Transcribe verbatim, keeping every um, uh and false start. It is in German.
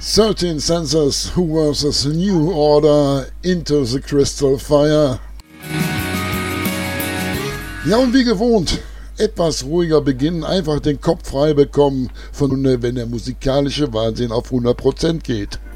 thirteen Sensors Who versus New Order Into the Crystal Fire. Ja, und wie gewohnt, etwas ruhiger beginnen, einfach den Kopf frei bekommen, von wenn der musikalische Wahnsinn auf hundert Prozent geht.